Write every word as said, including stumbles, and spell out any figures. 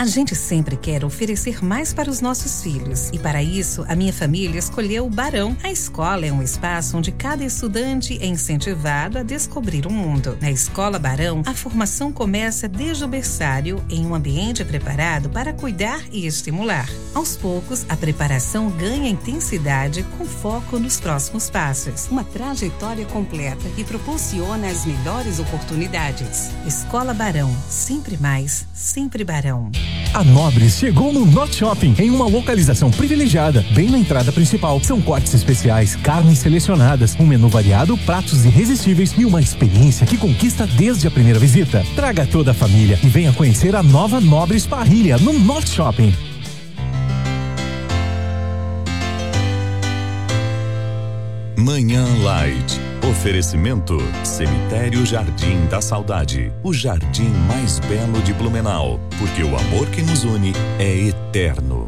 A gente sempre quer oferecer mais para os nossos filhos e para isso a minha família escolheu o Barão. A escola é um espaço onde cada estudante é incentivado a descobrir o mundo. Na Escola Barão, a formação começa desde o berçário em um ambiente preparado para cuidar e estimular. Aos poucos, a preparação ganha intensidade com foco nos próximos passos. Uma trajetória completa que proporciona as melhores oportunidades. Escola Barão, sempre mais, sempre Barão. A Nobres chegou no Norte Shopping, em uma localização privilegiada, bem na entrada principal. São cortes especiais, carnes selecionadas, um menu variado, pratos irresistíveis e uma experiência que conquista desde a primeira visita. Traga toda a família e venha conhecer a nova Nobres Parrilha no Norte Shopping. Manhã Light. Oferecimento Cemitério Jardim da Saudade, o jardim mais belo de Blumenau, porque o amor que nos une é eterno.